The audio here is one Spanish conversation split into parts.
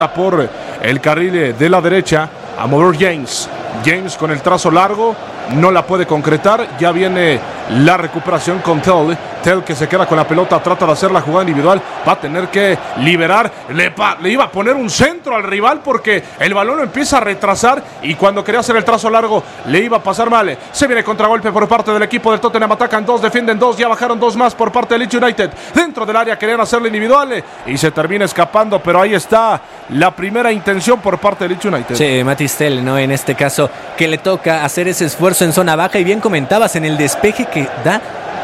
por el carril de la derecha a mover James con el trazo largo, no la puede concretar. Ya viene la recuperación con Tell que se queda con la pelota, trata de hacer la jugada individual, va a tener que liberar, le iba a poner un centro al rival porque el balón lo empieza a retrasar y cuando quería hacer el trazo largo le iba a pasar mal. Se viene contragolpe por parte del equipo del Tottenham, atacan 2, defienden 2, ya bajaron 2 más por parte del Leeds United, dentro del área querían hacerle individual y se termina escapando, pero ahí está la primera intención por parte del Leeds United. Sí, Mathys Tel, ¿no? En este caso que le toca hacer ese esfuerzo en zona baja y bien comentabas en el despeje que da.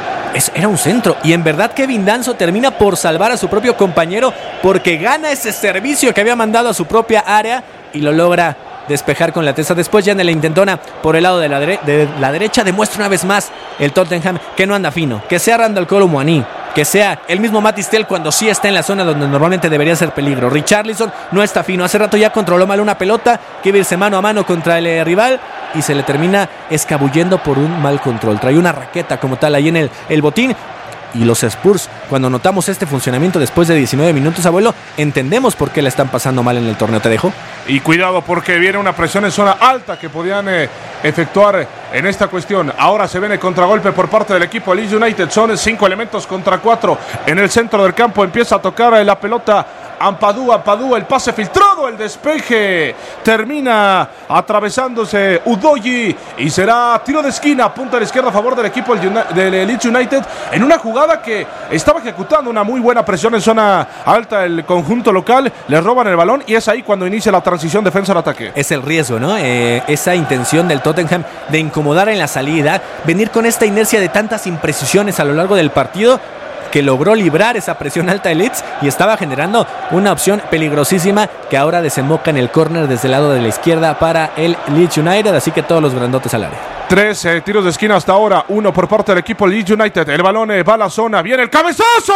Era un centro y en verdad Kevin Danso termina por salvar a su propio compañero porque gana ese servicio que había mandado a su propia área y lo logra despejar con la testa. Después ya en la intentona por el lado de la derecha demuestra una vez más el Tottenham que no anda fino, que sea Randall Kolo Muani, que sea el mismo Mathys Tel cuando sí está en la zona donde normalmente debería ser peligro. Richarlison no está fino, hace rato ya controló mal una pelota que iba a irse mano a mano contra el rival y se le termina escabullendo por un mal control. Trae una raqueta como tal ahí en el botín. Y los Spurs, cuando notamos este funcionamiento después de 19 minutos, abuelo, entendemos por qué le están pasando mal en el torneo. ¿Te dejo? Y cuidado porque viene una presión en zona alta que podían efectuar en esta cuestión. Ahora se viene el contragolpe por parte del equipo Leeds United. Son 5 elementos contra 4 en el centro del campo. Empieza a tocar la pelota Ampadu, el pase filtrado, el despeje termina atravesándose Udogie y será tiro de esquina, punta a la izquierda a favor del equipo del Leeds United en una jugada que estaba ejecutando una muy buena presión en zona alta el conjunto local, le roban el balón y es ahí cuando inicia la transición defensa al ataque. Es el riesgo, ¿no? Esa intención del Tottenham de incomodar en la salida, venir con esta inercia de tantas imprecisiones a lo largo del partido que logró librar esa presión alta de Leeds y estaba generando una opción peligrosísima que ahora desemboca en el córner desde el lado de la izquierda para el Leeds United, así que todos los grandotes al área. 3 tiros de esquina hasta ahora, 1 por parte del equipo Leeds United. El balón va a la zona, viene el cabezazo.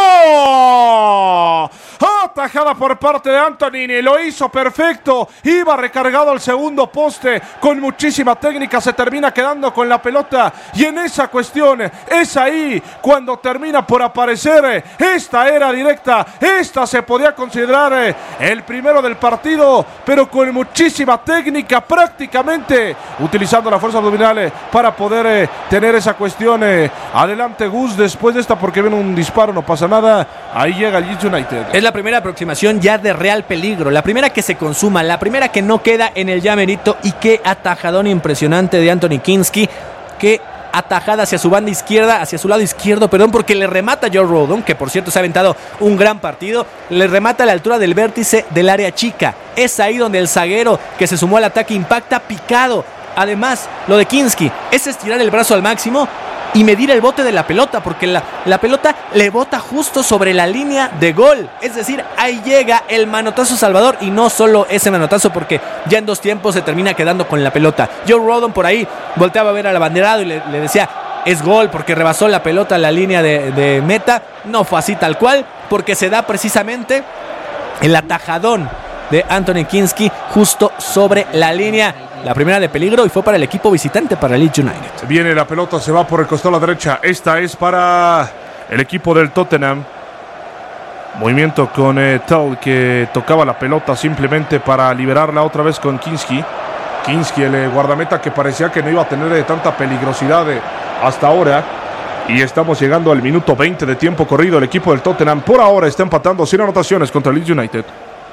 Atajada por parte de Antonini, lo hizo perfecto. Iba recargado al segundo poste con muchísima técnica, se termina quedando con la pelota. Y en esa cuestión, es ahí cuando termina por aparecer. Esta era directa, esta se podía considerar el primero del partido, pero con muchísima técnica, prácticamente utilizando la fuerza abdominal para poder tener esa cuestión. Adelante Gus, después de esta porque viene un disparo, no pasa nada. Ahí llega el Leeds United. Es la primera aproximación ya de real peligro, la primera que se consuma, la primera que no queda en el ya merito. Y qué atajadón impresionante de Anthony Kinski, qué atajada hacia su banda izquierda, hacia su lado izquierdo, porque le remata Joe Rodon, que por cierto se ha aventado un gran partido, le remata a la altura del vértice del área chica. Es ahí donde el zaguero que se sumó al ataque impacta picado. Además, lo de Kinski es estirar el brazo al máximo y medir el bote de la pelota, porque la pelota le bota justo sobre la línea de gol. Es decir, ahí llega el manotazo salvador, y no solo ese manotazo, porque ya en 2 tiempos se termina quedando con la pelota. Joe Rodon por ahí volteaba a ver al abanderado y le decía: es gol, porque rebasó la pelota la línea de meta. No fue así tal cual, porque se da precisamente el atajadón de Anthony Kinski justo sobre la línea. La primera de peligro y fue para el equipo visitante, para Leeds United. Viene la pelota, se va por el costado a la derecha. Esta es para el equipo del Tottenham. Movimiento con Tell, que tocaba la pelota simplemente para liberarla otra vez con Kinski. Kinski, el guardameta que parecía que no iba a tener tanta peligrosidad hasta ahora. Y estamos llegando al minuto 20 de tiempo corrido. El equipo del Tottenham por ahora está empatando sin anotaciones contra Leeds United.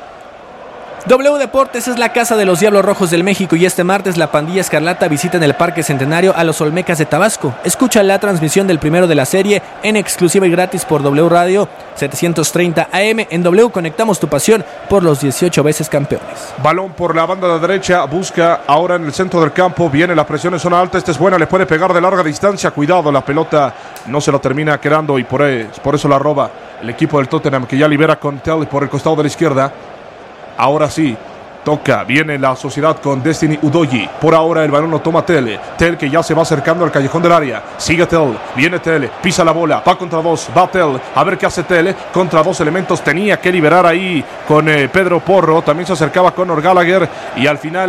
W Deportes es la casa de los Diablos Rojos del México y este martes la pandilla escarlata visita en el Parque Centenario a los Olmecas de Tabasco. Escucha la transmisión del primero de la serie en exclusiva y gratis por W Radio 730 AM. En W conectamos tu pasión por los 18 veces campeones. Balón por la banda de derecha, busca ahora en el centro del campo, viene la presión en zona alta, esta es buena, le puede pegar de larga distancia, cuidado, la pelota no se la termina quedando y por eso la roba el equipo del Tottenham, que ya libera con Tell por el costado de la izquierda. Ahora sí, toca, viene la sociedad con Destiny Udogie. Por ahora el balón lo toma Tell, que ya se va acercando al callejón del área. Sigue Tell, viene Tell, pisa la bola, va contra 2, va Tell, a ver qué hace Tell. Contra 2 elementos, tenía que liberar ahí con Pedro Porro, también se acercaba Conor Gallagher y al final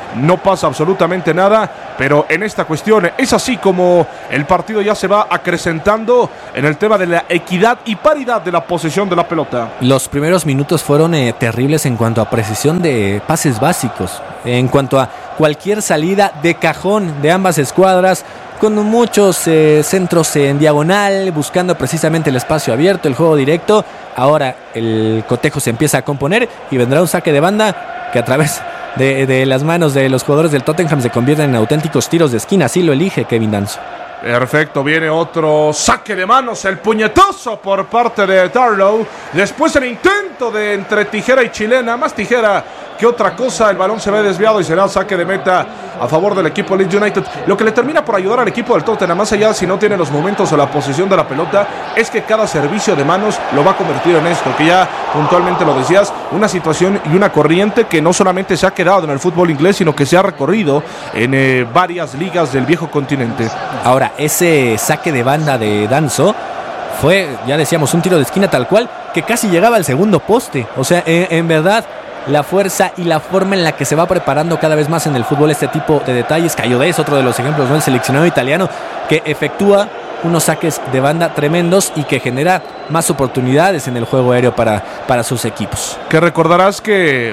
no pasa absolutamente nada, pero en esta cuestión es así como el partido ya se va acrecentando en el tema de la equidad y paridad de la posesión de la pelota. Los primeros minutos fueron terribles en cuanto a precisión de pases básicos, en cuanto a cualquier salida de cajón de ambas escuadras, con muchos centros en diagonal, buscando precisamente el espacio abierto, el juego directo. Ahora el cotejo se empieza a componer y vendrá un saque de banda que a través de las manos de los jugadores del Tottenham se convierten en auténticos tiros de esquina. Así lo elige Kevin Danso. Perfecto, viene otro saque de manos, el puñetazo por parte de Darlow. Después el intento de entre tijera y chilena, más tijera que otra cosa. El balón se ve desviado y será saque de meta a favor del equipo Leeds United. Lo que le termina por ayudar al equipo del Tottenham, más allá si no tiene los momentos o la posición de la pelota, es que cada servicio de manos lo va a convertir en esto, que ya puntualmente lo decías, una situación y una corriente que no solamente se ha quedado en el fútbol inglés, sino que se ha recorrido en varias ligas del viejo continente. Ahora, ese saque de banda de Danso fue, ya decíamos, un tiro de esquina tal cual, que casi llegaba al segundo poste. O sea, en verdad, la fuerza y la forma en la que se va preparando cada vez más en el fútbol este tipo de detalles. Cayodes es otro de los ejemplos, ¿no? El seleccionado italiano que efectúa unos saques de banda tremendos y que genera más oportunidades en el juego aéreo para sus equipos. Que recordarás que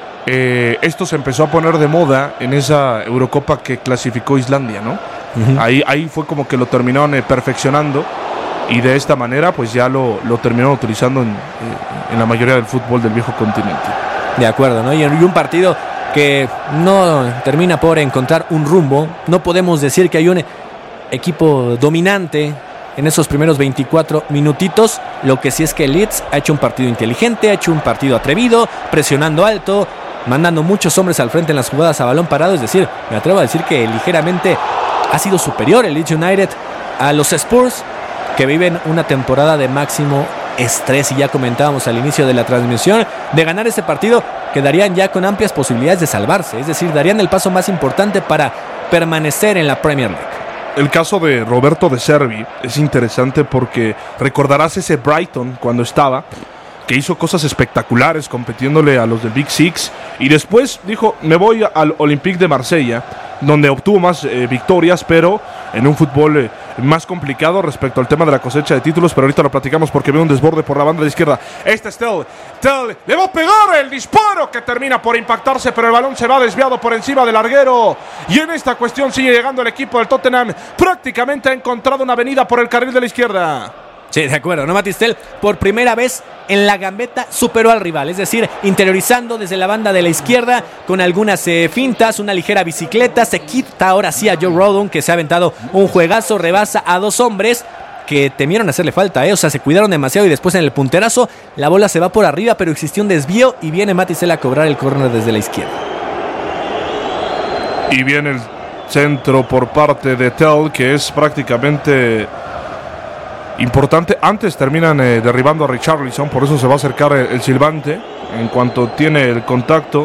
esto se empezó a poner de moda en esa Eurocopa que clasificó Islandia, ¿no? Uh-huh. Ahí fue como que lo terminaron perfeccionando y de esta manera pues ya lo terminaron utilizando en la mayoría del fútbol del viejo continente. De acuerdo, ¿no? Y un partido que no termina por encontrar un rumbo. No podemos decir que hay un equipo dominante en esos primeros 24 minutitos. Lo que sí es que el Leeds ha hecho un partido inteligente, ha hecho un partido atrevido, presionando alto, mandando muchos hombres al frente en las jugadas a balón parado. Es decir, me atrevo a decir que ligeramente ha sido superior el Leeds United a los Spurs, que viven una temporada de máximo estrés. Y ya comentábamos al inicio de la transmisión, de ganar ese partido quedarían ya con amplias posibilidades de salvarse. Es decir, darían el paso más importante para permanecer en la Premier League. El caso de Roberto De Zerbi es interesante porque recordarás ese Brighton cuando estaba, que hizo cosas espectaculares compitiéndole a los del Big Six, y después dijo, me voy al Olympique de Marsella, donde obtuvo más victorias, pero en un fútbol más complicado respecto al tema de la cosecha de títulos. Pero ahorita lo platicamos porque veo un desborde por la banda de izquierda. Este es Tell le va a pegar el disparo que termina por impactarse, pero el balón se va desviado por encima del larguero, y en esta cuestión sigue llegando el equipo del Tottenham. Prácticamente ha encontrado una avenida por el carril de la izquierda. Sí, de acuerdo, ¿no? Mathys Tel por primera vez en la gambeta superó al rival, es decir, interiorizando desde la banda de la izquierda con algunas fintas, una ligera bicicleta, se quita ahora sí a Joe Rodon, que se ha aventado un juegazo, rebasa a dos hombres que temieron hacerle falta, o sea, se cuidaron demasiado, y después en el punterazo la bola se va por arriba, pero existió un desvío y viene Mathys Tel a cobrar el córner desde la izquierda. Y viene el centro por parte de Tell, que es prácticamente importante. Antes terminan derribando a Richarlison, por eso se va a acercar el silbante en cuanto tiene el contacto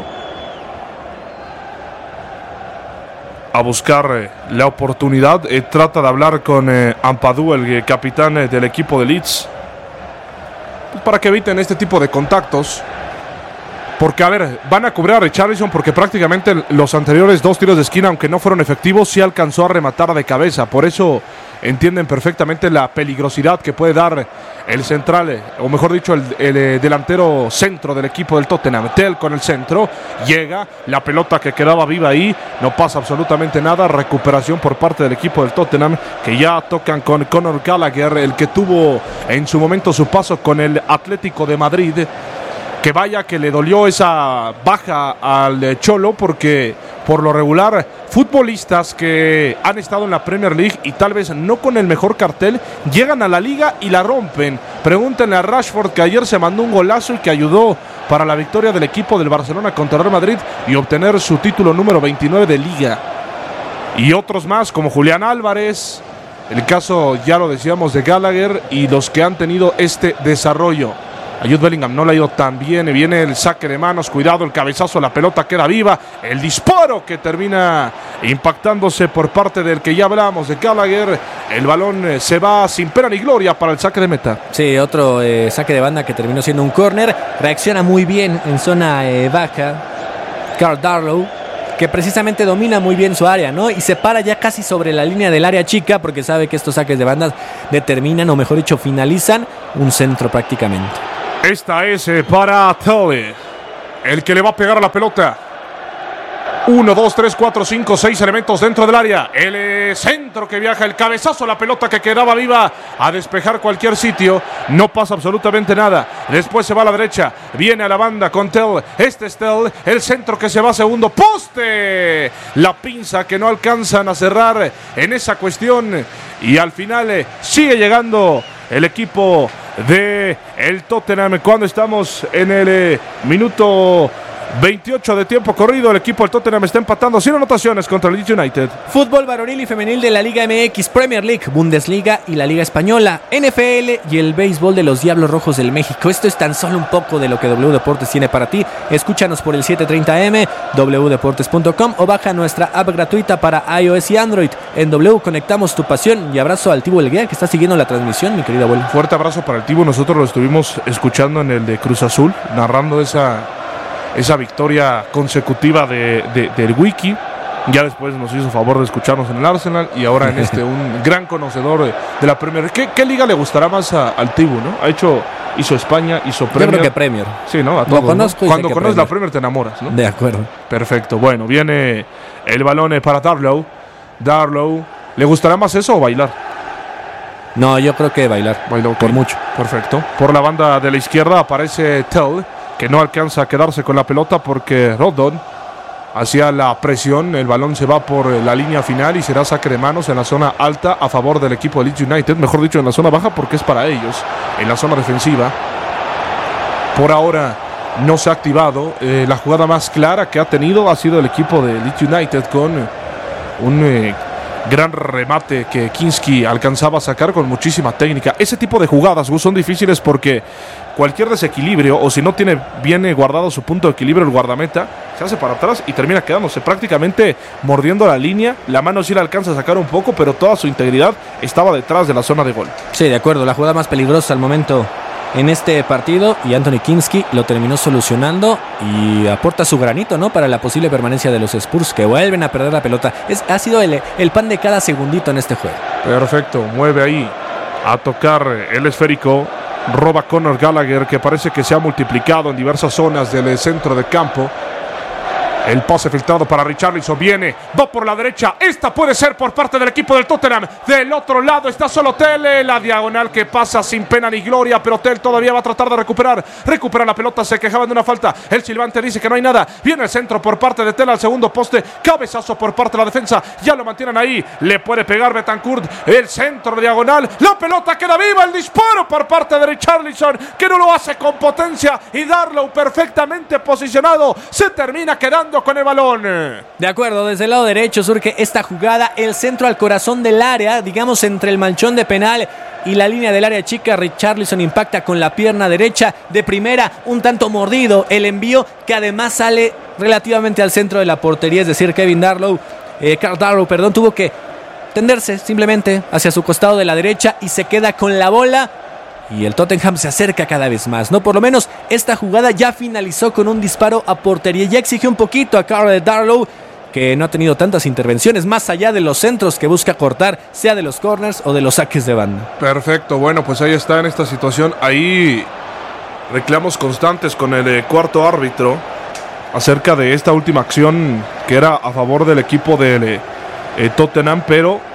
a buscar la oportunidad. Trata de hablar con Ampadu, el capitán del equipo de Leeds, para que eviten este tipo de contactos. Porque, a ver, van a cubrir a Richarlison porque prácticamente los anteriores dos tiros de esquina, aunque no fueron efectivos, sí alcanzó a rematar de cabeza. Por eso entienden perfectamente la peligrosidad que puede dar el central, o mejor dicho, el delantero centro del equipo del Tottenham. Tell con el centro, llega, la pelota que quedaba viva ahí, no pasa absolutamente nada. Recuperación por parte del equipo del Tottenham, que ya tocan con Conor Gallagher, el que tuvo en su momento su paso con el Atlético de Madrid. Que vaya que le dolió esa baja al Cholo, porque por lo regular futbolistas que han estado en la Premier League y tal vez no con el mejor cartel, llegan a la liga y la rompen. Pregúntenle a Rashford, que ayer se mandó un golazo y que ayudó para la victoria del equipo del Barcelona contra Real Madrid y obtener su título número 29 de liga. Y otros más como Julián Álvarez, el caso ya lo decíamos de Gallagher, y los que han tenido este desarrollo. A Jude Bellingham no le ha ido tan bien. Viene el saque de manos, cuidado, el cabezazo, la pelota queda viva, el disparo que termina impactándose por parte del que ya hablamos, de Gallagher. El balón se va sin pena ni gloria para el saque de meta. Sí, otro saque de banda que terminó siendo un córner. Reacciona muy bien en zona baja Karl Darlow, que precisamente domina muy bien su área, ¿no? Y se para ya casi sobre la línea del área chica porque sabe que estos saques de bandas determinan, o mejor dicho, finalizan un centro prácticamente. Esta es para Tully, el que le va a pegar a la pelota. 1, 2, 3, 4, 5, 6 elementos dentro del área. El centro que viaja, el cabezazo, la pelota que quedaba viva a despejar cualquier sitio. No pasa absolutamente nada. Después se va a la derecha. Viene a la banda con Tell. Este es Tell. El centro que se va a segundo poste. La pinza que no alcanzan a cerrar en esa cuestión. Y al final sigue llegando el equipo de el Tottenham cuando estamos en el minuto 28 de tiempo corrido. El equipo del Tottenham está empatando sin anotaciones contra el Leeds United. Fútbol varonil y femenil de la Liga MX, Premier League, Bundesliga y la Liga Española, NFL y el béisbol de los Diablos Rojos del México. Esto es tan solo un poco de lo que W Deportes tiene para ti. Escúchanos por el 730M, wdeportes.com o baja nuestra app gratuita para iOS y Android. En W conectamos tu pasión. Y abrazo al Tibo Elguea que está siguiendo la transmisión, mi querido abuelo. Fuerte abrazo para el Tibo. Nosotros lo estuvimos escuchando en el de Cruz Azul, narrando esa victoria consecutiva del Wiki. Ya después nos hizo favor de escucharnos en el Arsenal y ahora en un gran conocedor de la Premier. ¿Qué liga le gustará más al Tibu, no? Hizo España, hizo Premier. Yo creo que Premier. Sí, ¿no? A todos, lo conozco, ¿no? Cuando conoces la Premier te enamoras, ¿no? De acuerdo. Perfecto. Bueno, viene el balón para Darlow. Darlow, ¿le gustará más eso o bailar? No, yo creo que bailar. Bailó por mucho. Perfecto. Por la banda de la izquierda aparece Tell, que no alcanza a quedarse con la pelota porque Rodon hacía la presión. El balón se va por la línea final y será saque de manos en la zona alta a favor del equipo de Leeds United. Mejor dicho, en la zona baja porque es para ellos. En la zona defensiva, por ahora no se ha activado. La jugada más clara que ha tenido ha sido el equipo de Leeds United con un gran remate que Kinski alcanzaba a sacar con muchísima técnica. Ese tipo de jugadas, Gus, son difíciles porque cualquier desequilibrio, o si no tiene bien guardado su punto de equilibrio el guardameta, se hace para atrás y termina quedándose prácticamente mordiendo la línea. La mano sí la alcanza a sacar un poco, pero toda su integridad estaba detrás de la zona de gol. Sí, de acuerdo. La jugada más peligrosa al momento en este partido, y Anthony Kinski lo terminó solucionando y aporta su granito, ¿no?, para la posible permanencia de los Spurs, que vuelven a perder la pelota. Ha sido el pan de cada segundito en este juego. Perfecto, mueve ahí a tocar el esférico, roba Conor Gallagher, que parece que se ha multiplicado en diversas zonas del centro de campo. El pase filtrado para Richarlison, viene, va por la derecha, esta puede ser por parte del equipo del Tottenham. Del otro lado está solo Tell, la diagonal que pasa sin pena ni gloria, pero Tell todavía va a tratar de recupera la pelota, se quejaban de una falta, el silbante dice que no hay nada, viene el centro por parte de Tell al segundo poste, cabezazo por parte de la defensa, ya lo mantienen ahí, le puede pegar Betancourt, el centro diagonal, la pelota queda viva, el disparo por parte de Richarlison, que no lo hace con potencia, y Darlow perfectamente posicionado, se termina quedando con el balón. De acuerdo, desde el lado derecho surge esta jugada, el centro al corazón del área, digamos entre el manchón de penal y la línea del área chica. Richarlison impacta con la pierna derecha de primera, un tanto mordido el envío, que además sale relativamente al centro de la portería, es decir, Kevin Darlow, Karl Darlow, tuvo que tenderse simplemente hacia su costado de la derecha y se queda con la bola. Y el Tottenham se acerca cada vez más, ¿no? Por lo menos esta jugada ya finalizó con un disparo a portería. Ya exigió un poquito a Karl Darlow, que no ha tenido tantas intervenciones más allá de los centros que busca cortar, sea de los corners o de los saques de banda. Perfecto, bueno, pues ahí está en esta situación. Ahí reclamos constantes con el cuarto árbitro acerca de esta última acción que era a favor del equipo del Tottenham, pero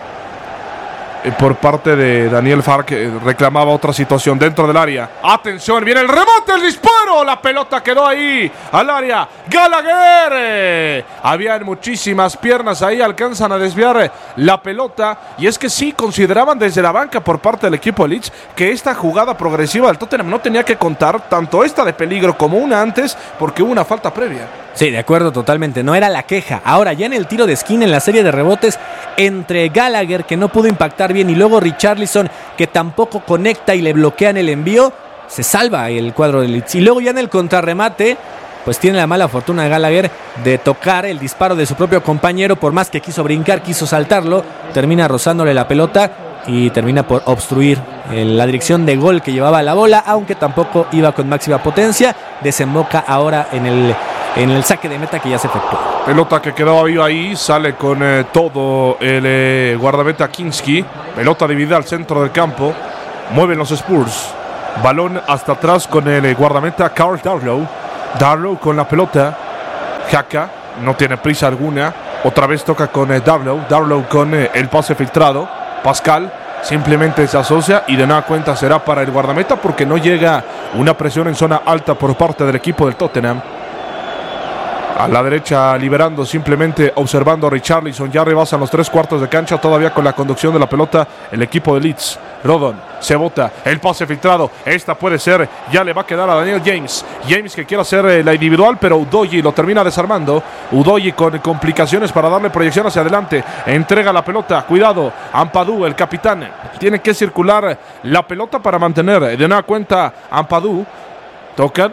por parte de Daniel Fark reclamaba otra situación dentro del área. Atención, viene el rebote, el disparo, la pelota quedó ahí al área. Gallagher, habían muchísimas piernas ahí, alcanzan a desviar la pelota, y es que sí consideraban desde la banca por parte del equipo de Leeds que esta jugada progresiva del Tottenham no tenía que contar, tanto esta de peligro como una antes, porque hubo una falta previa. Sí, de acuerdo, totalmente. No era la queja. Ahora, ya en el tiro de esquina, en la serie de rebotes entre Gallagher, que no pudo impactar bien, y luego Richarlison, que tampoco conecta y le bloquean el envío, se salva el cuadro de Leeds. Y luego ya en el contrarremate, pues tiene la mala fortuna Gallagher de tocar el disparo de su propio compañero. Por más que quiso brincar, quiso saltarlo, termina rozándole la pelota y termina por obstruir la dirección de gol que llevaba la bola, aunque tampoco iba con máxima potencia. Desemboca ahora en el en el saque de meta que ya se efectuó. Pelota que quedaba viva ahí, sale con todo el guardameta Kinski. Pelota dividida al centro del campo. Mueven los Spurs. Balón hasta atrás con el guardameta Carl Darlow. Darlow con la pelota. Haka no tiene prisa alguna. Otra vez toca con Darlow. Darlow con el pase filtrado. Pascal simplemente se asocia y de nada cuenta será para el guardameta porque no llega una presión en zona alta por parte del equipo del Tottenham. A la derecha liberando, simplemente observando a Richarlison. Ya rebasan los 3/4 de cancha, todavía con la conducción de la pelota el equipo de Leeds. Rodon se bota, el pase filtrado. Esta puede ser, ya le va a quedar a Daniel James. James que quiere hacer la individual, pero Udogie lo termina desarmando. Udogie con complicaciones para darle proyección hacia adelante. Entrega la pelota, cuidado. Ampadu, el capitán, tiene que circular la pelota para mantener. De nada cuenta Ampadu. Tocan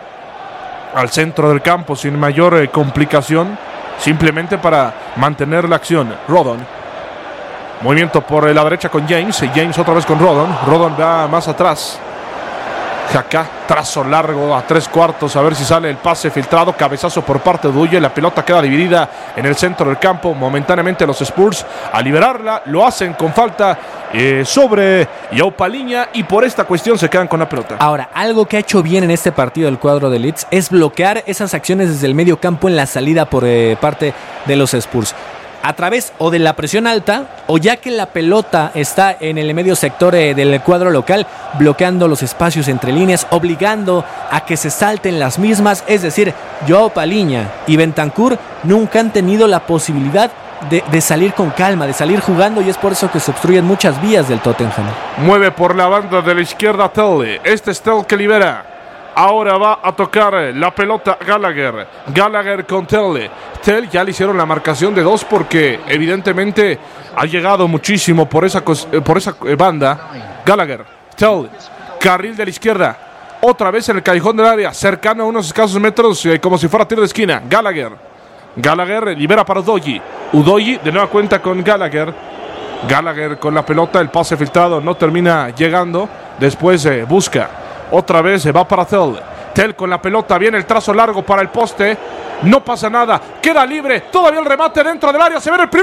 al centro del campo sin mayor complicación, simplemente para mantener la acción. Rodon, movimiento por la derecha con James. James otra vez con Rodon. Rodon va más atrás. Haka, trazo largo a 3/4, a ver si sale el pase filtrado. Cabezazo por parte de Udogie. La pelota queda dividida en el centro del campo. Momentáneamente los Spurs a liberarla lo hacen con falta sobre Yaupaliña y por esta cuestión se quedan con la pelota. Ahora, algo que ha hecho bien en este partido el cuadro de Leeds es bloquear esas acciones desde el medio campo en la salida por parte de los Spurs. A través o de la presión alta o ya que la pelota está en el medio sector del cuadro local, bloqueando los espacios entre líneas, obligando a que se salten las mismas. Es decir, Yaupaliña y Bentancur nunca han tenido la posibilidad de salir con calma, de salir jugando, y es por eso que se obstruyen muchas vías del Tottenham. Mueve por la banda de la izquierda Tell. Este es Tell que libera. Ahora va a tocar la pelota Gallagher. Gallagher con Tell. Tell ya le hicieron la marcación de 2 porque evidentemente ha llegado muchísimo por esa banda. Gallagher, Tell, carril de la izquierda. Otra vez en el callejón del área, cercano a unos escasos metros, como si fuera tiro de esquina. Gallagher libera para Udogie. Udogie de nueva cuenta con Gallagher. Gallagher con la pelota, el pase filtrado no termina llegando. Después busca. Otra vez va para Tell. Tell con la pelota, viene el trazo largo para el poste. No pasa nada, queda libre. Todavía el remate dentro del área. Se ve el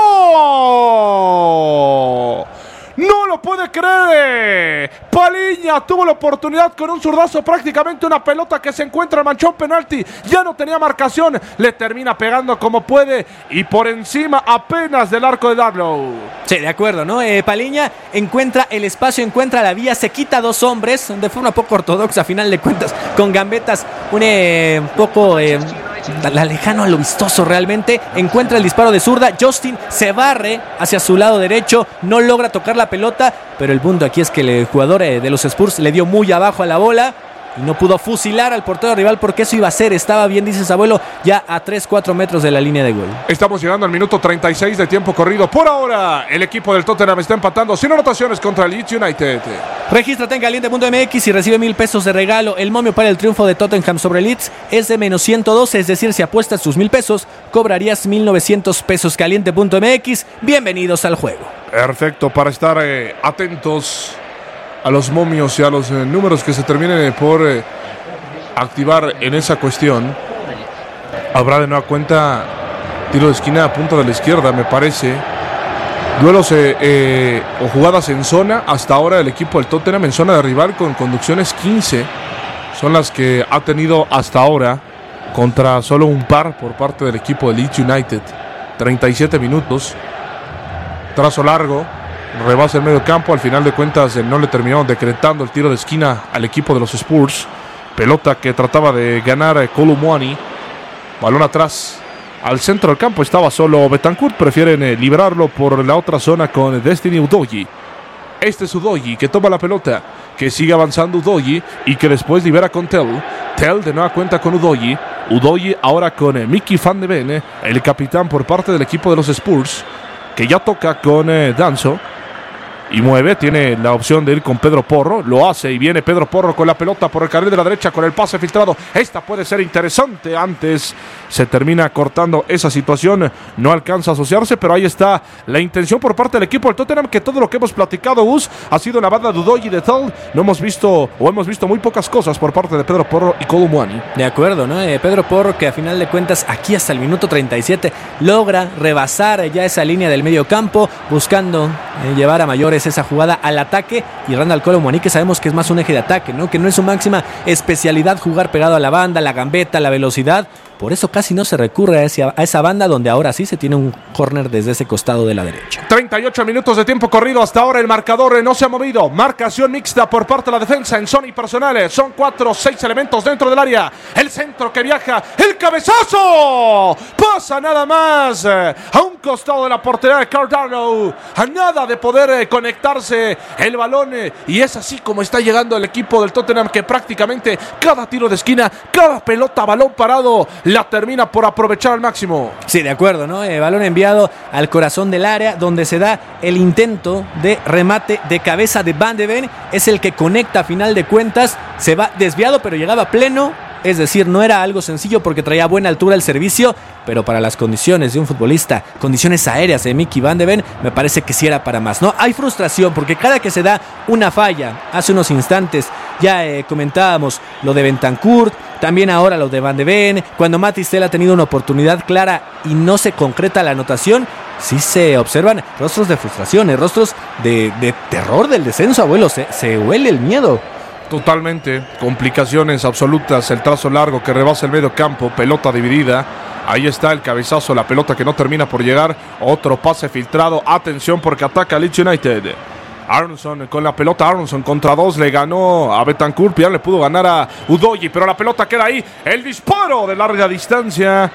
primero. ¡No lo puede creer! Palhinha tuvo la oportunidad con un zurdazo, prácticamente una pelota que se encuentra al manchón penalti. Ya no tenía marcación, le termina pegando como puede y por encima apenas del arco de Darlow. Sí, de acuerdo, ¿no? Palhinha encuentra el espacio, encuentra la vía, se quita 2 hombres, de forma poco ortodoxa a final de cuentas, con gambetas un poco lejano a lo vistoso realmente. Encuentra el disparo de zurda. Justin se barre hacia su lado derecho, no logra tocar la pelota, pero el punto aquí es que el jugador de los Spurs le dio muy abajo a la bola y no pudo fusilar al portero rival porque eso iba a ser. Estaba bien, dice Sabuelo, ya a 3-4 metros de la línea de gol. Estamos llegando al minuto 36 de tiempo corrido. Por ahora, el equipo del Tottenham está empatando sin anotaciones contra el Leeds United. Regístrate en caliente.mx y recibe 1,000 pesos de regalo. El momio para el triunfo de Tottenham sobre Leeds es de menos 112, es decir, si apuestas tus 1,000 pesos, cobrarías 1,900 pesos. Caliente.mx, bienvenidos al juego. Perfecto, para estar atentos a los momios y a los números que se terminen por activar en esa cuestión. Habrá de nueva cuenta tiro de esquina a punta de la izquierda, me parece. Duelos o jugadas en zona. Hasta ahora el equipo del Tottenham en zona de rival con conducciones 15. Son las que ha tenido hasta ahora contra solo un par por parte del equipo de Leeds United. 37 minutos. Trazo largo. Rebasa el medio campo, al final de cuentas no le terminaron decretando el tiro de esquina al equipo de los Spurs. Pelota que trataba de ganar Kolo Muani. Balón atrás, al centro del campo estaba solo Bentancur. Prefieren liberarlo por la otra zona con Destiny Udogie. Este es Udogie que toma la pelota, que sigue avanzando Udogie y que después libera con Tell. Tell de nueva cuenta con Udogie. Udogie ahora con Mickey Van de Ven, el capitán por parte del equipo de los Spurs, que ya toca con Danso. y mueve, tiene la opción de ir con Pedro Porro, lo hace y viene Pedro Porro con la pelota por el carril de la derecha con el pase filtrado. Esta puede ser interesante, antes se termina cortando esa situación, no alcanza a asociarse, pero ahí está la intención por parte del equipo del Tottenham, que todo lo que hemos platicado, Gus, ha sido la banda de Udogie y de Thal. No hemos visto muy pocas cosas por parte de Pedro Porro y Kolo Muani. De acuerdo, ¿no? Pedro Porro, que a final de cuentas aquí hasta el minuto 37 logra rebasar ya esa línea del medio campo, buscando llevar a mayores esa jugada al ataque, y Randall Kolo Muani, que sabemos que es más un eje de ataque, ¿no? Que no es su máxima especialidad jugar pegado a la banda, la gambeta, la velocidad. Por eso casi no se recurre a esa banda, donde ahora sí se tiene un córner desde ese costado de la derecha. 38 minutos de tiempo corrido hasta ahora, el marcador no se ha movido. Marcación mixta por parte de la defensa en zona y personales. Son 4 o 6 elementos dentro del área. El centro que viaja, el cabezazo. Pasa nada más a un costado de la portería de Cardano. A nada de poder conectarse el balón. Y es así como está llegando el equipo del Tottenham, que prácticamente cada tiro de esquina, cada pelota, balón parado, la termina por aprovechar al máximo. Sí, de acuerdo, ¿no? Balón enviado al corazón del área, donde se da el intento de remate de cabeza de Van de Ven. Es el que conecta a final de cuentas. Se va desviado, pero llegaba pleno. Es decir, no era algo sencillo porque traía buena altura el servicio, pero para las condiciones de un futbolista, condiciones aéreas de Mickey Van de Ven, me parece que sí era para más, ¿no? Hay frustración porque cada que se da una falla, hace unos instantes ya comentábamos lo de Bentancur, también ahora lo de Van de Ven, cuando Matistel ha tenido una oportunidad clara y no se concreta la anotación, sí se observan rostros de frustración, rostros de terror del descenso, abuelo, se huele el miedo. Totalmente, complicaciones absolutas, el trazo largo que rebasa el medio campo, pelota dividida, ahí está el cabezazo, la pelota que no termina por llegar, otro pase filtrado, atención porque ataca Leeds United. Aronson con la pelota, Aronson contra 2, le ganó a Bentancur, ya le pudo ganar a Udogie, pero la pelota queda ahí, el disparo de larga distancia,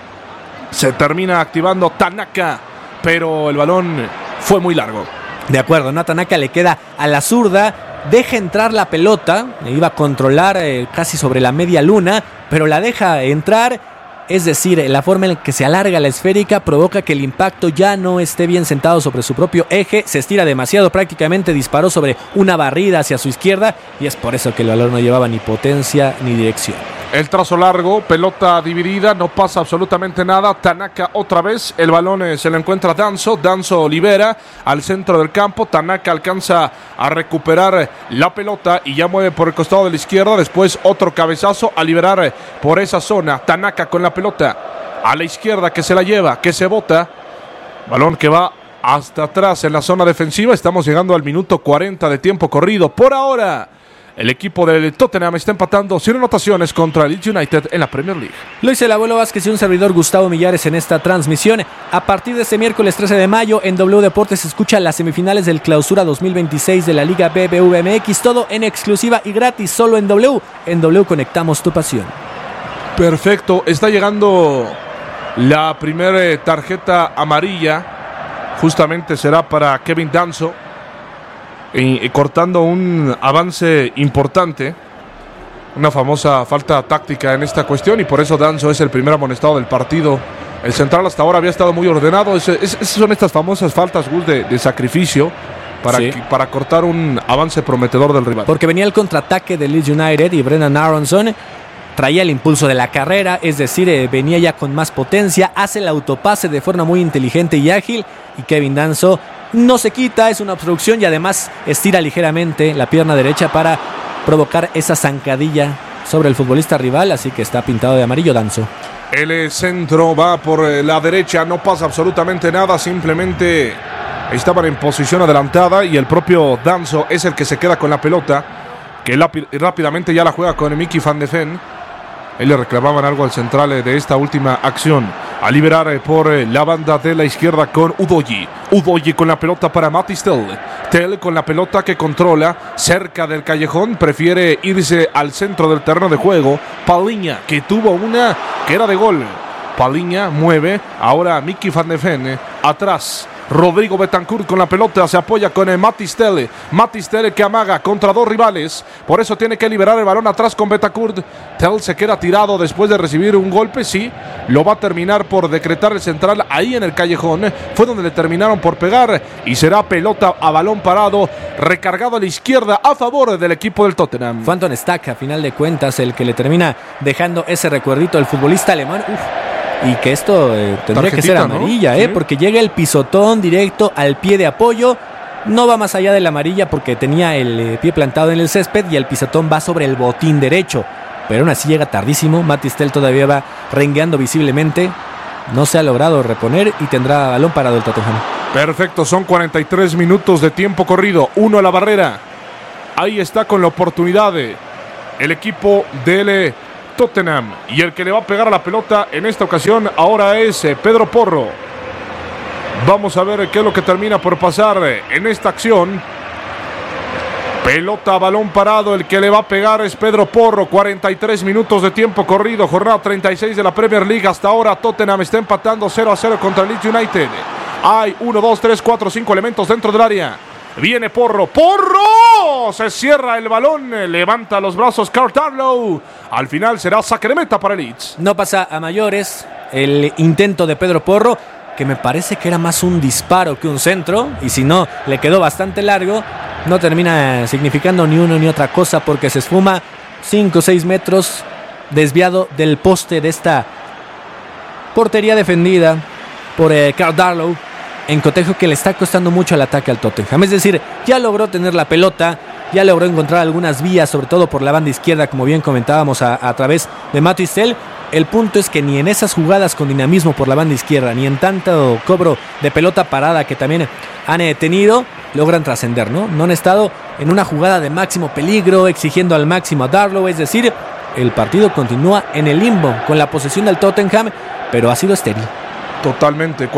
se termina activando Tanaka, pero el balón fue muy largo. De acuerdo, ¿no? Tanaka le queda a la zurda, deja entrar la pelota, iba a controlar casi sobre la media luna, pero la deja entrar. Es decir, la forma en la que se alarga la esférica provoca que el impacto ya no esté bien sentado sobre su propio eje, se estira demasiado, prácticamente disparó sobre una barrida hacia su izquierda y es por eso que el balón no llevaba ni potencia ni dirección. El trazo largo, pelota dividida, no pasa absolutamente nada. Tanaka otra vez, el balón se lo encuentra Danso, Danso libera al centro del campo, Tanaka alcanza a recuperar la pelota y ya mueve por el costado de la izquierda, después otro cabezazo a liberar por esa zona, Tanaka con la pelota a la izquierda que se la lleva, que se bota, balón que va hasta atrás en la zona defensiva. Estamos llegando al minuto 40 de tiempo corrido. Por ahora el equipo del Tottenham está empatando sin anotaciones contra el Leeds United en la Premier League. Lo dice el abuelo Vázquez y un servidor Gustavo Millares en esta transmisión. A partir de este miércoles 13 de mayo en W Deportes se escuchan las semifinales del Clausura 2026 de la Liga BBVA-MX. Todo en exclusiva y gratis, solo en W. En W conectamos tu pasión. Perfecto, está llegando la primera tarjeta amarilla. Justamente será para Kevin Danso. Cortando un avance importante, una famosa falta táctica en esta cuestión, y por eso Danso es el primer amonestado del partido. El central hasta ahora había estado muy ordenado. Son estas famosas faltas de sacrificio para cortar un avance prometedor del rival. Porque venía el contraataque de Leeds United y Brendan Aronson traía el impulso de la carrera, es decir, venía ya con más potencia, hace el autopase de forma muy inteligente y ágil, y Kevin Danso no se quita, es una obstrucción y además estira ligeramente la pierna derecha para provocar esa zancadilla sobre el futbolista rival, así que está pintado de amarillo Danso. El centro va por la derecha, no pasa absolutamente nada, simplemente estaban en posición adelantada y el propio Danso es el que se queda con la pelota, que rápidamente ya la juega con Mickey Van de Ven. Él le reclamaban algo al central de esta última acción. A liberar por la banda de la izquierda con Udogie. Udogie con la pelota para Matistel. Tel con la pelota que controla cerca del callejón. Prefiere irse al centro del terreno de juego. Palhinha, que tuvo una que era de gol. Palhinha mueve. Ahora Mickey Van de Ven atrás. Rodrigo Betancourt con la pelota, se apoya con Mathys Tel. Mathys Tel que amaga contra dos rivales, por eso tiene que liberar el balón atrás con Betancourt. Tel se queda tirado después de recibir un golpe, sí, lo va a terminar por decretar el central ahí en el callejón, fue donde le terminaron por pegar y será pelota a balón parado, recargado a la izquierda a favor del equipo del Tottenham. Fue Anton Stach, a final de cuentas, el que le termina dejando ese recuerdito al futbolista alemán. Y que esto tendría que ser amarilla, ¿no? Sí. Porque llega el pisotón directo al pie de apoyo. No va más allá de la amarilla porque tenía el pie plantado en el césped y el pisotón va sobre el botín derecho. Pero aún así llega tardísimo. Mathys Tel todavía va rengueando visiblemente. No se ha logrado reponer y tendrá balón parado el Tottenham. Perfecto, son 43 minutos de tiempo corrido. 1 a la barrera. Ahí está con la oportunidad el equipo del Tottenham. Y el que le va a pegar a la pelota en esta ocasión ahora es Pedro Porro. Vamos a ver qué es lo que termina por pasar en esta acción. Pelota, balón parado, el que le va a pegar es Pedro Porro. 43 minutos de tiempo corrido, jornada 36 de la Premier League. Hasta ahora Tottenham está empatando 0-0 contra el Leeds United. Hay 1, 2, 3, 4, 5 elementos dentro del área. Viene Porro, ¡Porro! Se cierra el balón, levanta los brazos Carl Darlow. Al final será saque de meta para el Leeds. No pasa a mayores el intento de Pedro Porro, que me parece que era más un disparo que un centro, y si no, le quedó bastante largo. No termina significando ni uno ni otra cosa porque se esfuma 5 o 6 metros desviado del poste de esta portería defendida por Carl Darlow, en cotejo que le está costando mucho el ataque al Tottenham. Es decir, ya logró tener la pelota, ya logró encontrar algunas vías, sobre todo por la banda izquierda, como bien comentábamos a través de Mathys Tel. El punto es que ni en esas jugadas con dinamismo por la banda izquierda, ni en tanto cobro de pelota parada que también han tenido, logran trascender, ¿no? No han estado en una jugada de máximo peligro, exigiendo al máximo a Darlow. Es decir, el partido continúa en el limbo, con la posesión del Tottenham, pero ha sido estéril. Totalmente,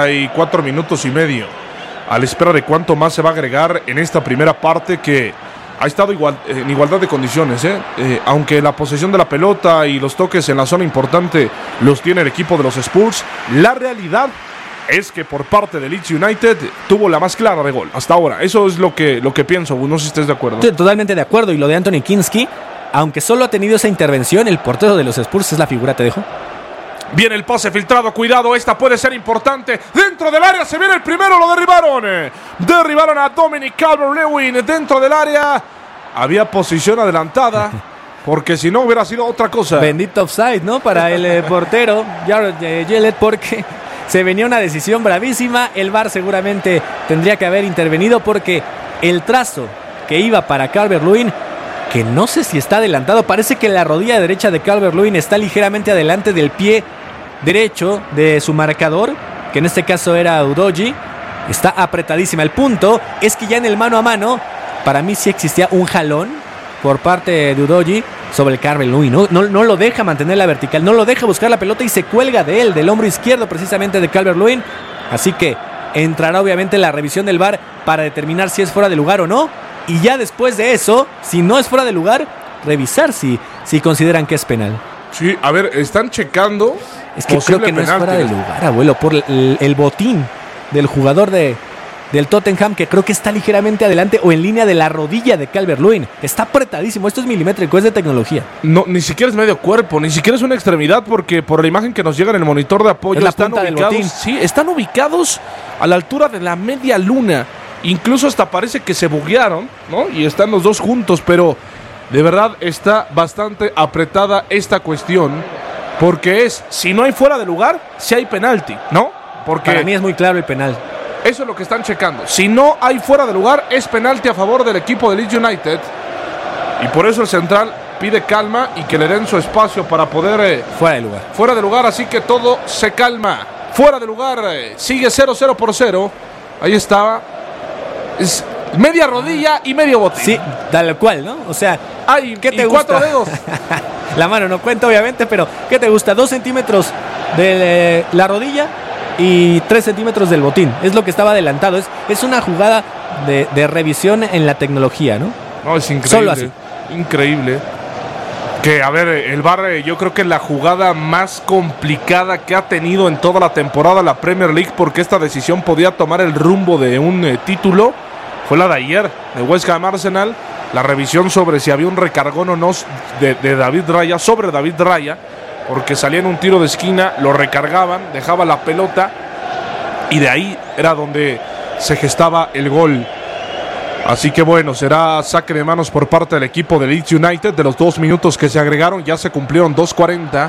44 minutos y medio. A la espera de cuánto más se va a agregar en esta primera parte que ha estado en igualdad de condiciones. Aunque la posesión de la pelota y los toques en la zona importante los tiene el equipo de los Spurs, la realidad es que por parte de Leeds United tuvo la más clara de gol hasta ahora. Eso es lo que pienso. No sé si estés de acuerdo. Estoy totalmente de acuerdo. Y lo de Anthony Kinski, aunque solo ha tenido esa intervención, el portero de los Spurs es la figura, te dejo. Viene el pase filtrado, cuidado, esta puede ser importante. Dentro del área se viene el primero, lo derribaron. Derribaron a Dominic Calvert-Lewin dentro del área. Había posición adelantada, porque si no hubiera sido otra cosa. Bendito offside, ¿no? Para el portero Jared Gillett, porque se venía una decisión bravísima. El VAR seguramente tendría que haber intervenido porque el trazo que iba para Calvert-Lewin, que no sé si está adelantado, parece que la rodilla derecha de Calvert-Lewin está ligeramente adelante del pie derecho de su marcador, que en este caso era Udogie. Está apretadísima. El punto es que ya en el mano a mano, para mí sí existía un jalón por parte de Udogie sobre el Calvert-Lewin. No lo deja mantener la vertical, no lo deja buscar la pelota y se cuelga de él, del hombro izquierdo precisamente de Calvert-Lewin. Así que entrará obviamente la revisión del VAR para determinar si es fuera de lugar o no. Y ya después de eso, si no es fuera de lugar, revisar si consideran que es penal. Sí, a ver, están checando. Es que creo que no es fuera de lugar, abuelo, por el botín del jugador del Tottenham, que creo que está ligeramente adelante o en línea de la rodilla de Calvert-Lewin. Está apretadísimo, esto es milimétrico, es de tecnología. No, ni siquiera es medio cuerpo, ni siquiera es una extremidad, porque por la imagen que nos llega en el monitor de apoyo, es la punta del botín. Sí, están ubicados a la altura de la media luna. Incluso hasta parece que se buguearon, ¿no? Y están los dos juntos, pero de verdad está bastante apretada esta cuestión, porque si no hay fuera de lugar, si hay penalti, ¿no? Porque para mí es muy claro el penal. Eso es lo que están checando. Si no hay fuera de lugar, es penalti a favor del equipo de Leeds United. Y por eso el central pide calma y que le den su espacio para poder... fuera de lugar. Fuera de lugar, así que todo se calma. Fuera de lugar, sigue 0-0 por 0. Ahí estaba. Es media rodilla y medio botín. Sí, tal cual, ¿no? O sea, ¿qué te gusta? 4 dedos. La mano no cuenta, obviamente, pero ¿qué te gusta? 2 centímetros de la rodilla y 3 centímetros del botín. Es lo que estaba adelantado. Es una jugada de revisión en la tecnología, ¿no? No, es increíble. Solo así. Increíble. Que, a ver, el VAR, yo creo que la jugada más complicada que ha tenido en toda la temporada la Premier League, porque esta decisión podía tomar el rumbo de un título, fue la de ayer, de West Ham Arsenal. La revisión sobre si había un recargón o no de David Raya, sobre David Raya, porque salía en un tiro de esquina, lo recargaban, dejaba la pelota, y de ahí era donde se gestaba el gol. Así que bueno, será saque de manos por parte del equipo de Leeds United. De los 2 minutos que se agregaron, ya se cumplieron 2:40.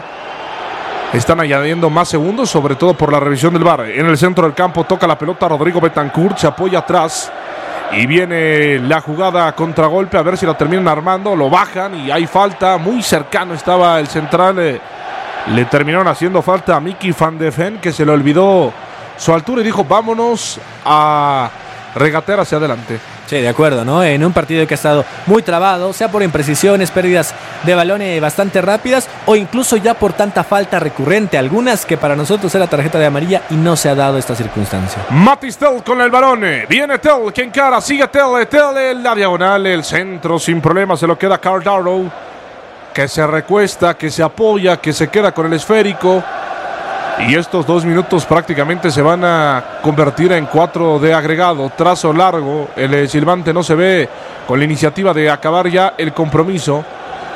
Están añadiendo más segundos, sobre todo por la revisión del VAR. En el centro del campo toca la pelota Rodrigo Betancourt, se apoya atrás. Y viene la jugada a contragolpe, a ver si la terminan armando. Lo bajan y hay falta, muy cercano estaba el central. Le terminaron haciendo falta a Mickey van de Ven, que se le olvidó su altura y dijo vámonos a regatear hacia adelante. Sí, de acuerdo, ¿no? En un partido que ha estado muy trabado, sea por imprecisiones, pérdidas de balones bastante rápidas o incluso ya por tanta falta recurrente, algunas que para nosotros era tarjeta de amarilla y no se ha dado esta circunstancia. Matis Tel con el balón, viene Tel, que encara, sigue Tel en la diagonal, el centro sin problema, se lo queda Carl Darrow, que se recuesta, que se apoya, que se queda con el esférico. Y estos 2 minutos prácticamente se van a convertir en 4 de agregado. Trazo largo, el silbante no se ve con la iniciativa de acabar ya el compromiso.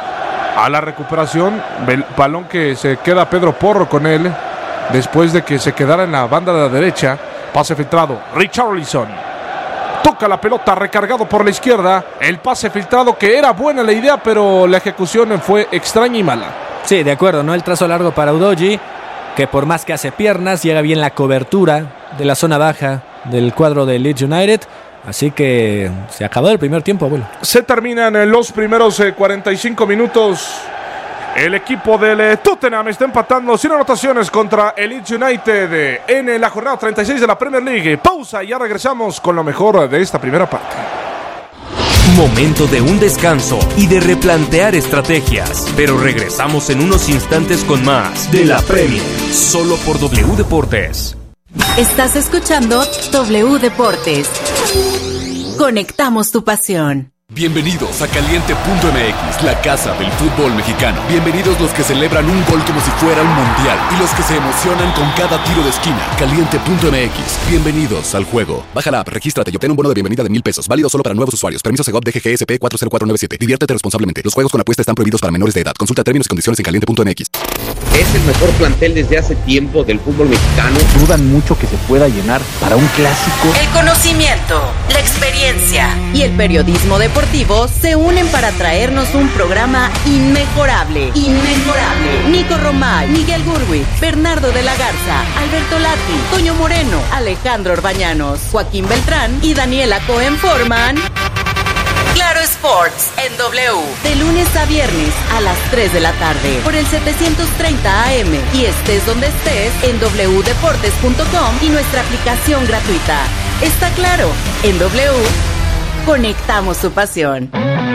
A la recuperación, el balón que se queda Pedro Porro con él, después de que se quedara en la banda de la derecha. Pase filtrado, Richarlison. Toca la pelota, recargado por la izquierda. El pase filtrado, que era buena la idea, pero la ejecución fue extraña y mala. Sí, de acuerdo, ¿no? El trazo largo para Udogie, que por más que hace piernas, llega bien la cobertura de la zona baja del cuadro de Leeds United. Así que se acabó el primer tiempo, abuelo. Se terminan los primeros 45 minutos. El equipo del Tottenham está empatando sin anotaciones contra el Leeds United en la jornada 36 de la Premier League. Pausa y ya regresamos con lo mejor de esta primera parte. Momento de un descanso y de replantear estrategias. Pero regresamos en unos instantes con más de la Premier, solo por W Deportes. Estás escuchando W Deportes. Conectamos tu pasión. Bienvenidos a Caliente.mx, la casa del fútbol mexicano. Bienvenidos los que celebran un gol como si fuera un mundial y los que se emocionan con cada tiro de esquina. Caliente.mx, bienvenidos al juego. Baja la app, regístrate y obtén un bono de bienvenida de $1,000. Válido solo para nuevos usuarios. Permiso Segov DGGSP 40497. Diviértete responsablemente. Los juegos con apuesta están prohibidos para menores de edad. Consulta términos y condiciones en Caliente.mx. Es el mejor plantel desde hace tiempo del fútbol mexicano. Dudan mucho que se pueda llenar para un clásico. El conocimiento, la experiencia y el periodismo deportivo se unen para traernos un programa inmejorable. Nico Romay, Miguel Gurwitz, Bernardo de la Garza, Alberto Lati, Toño Moreno, Alejandro Orbañanos, Joaquín Beltrán y Daniela Cohen forman Claro Sports en W, de lunes a viernes a las 3 de la tarde por el 730 AM y estés donde estés en wdeportes.com y nuestra aplicación gratuita. Está claro, en W conectamos tu pasión.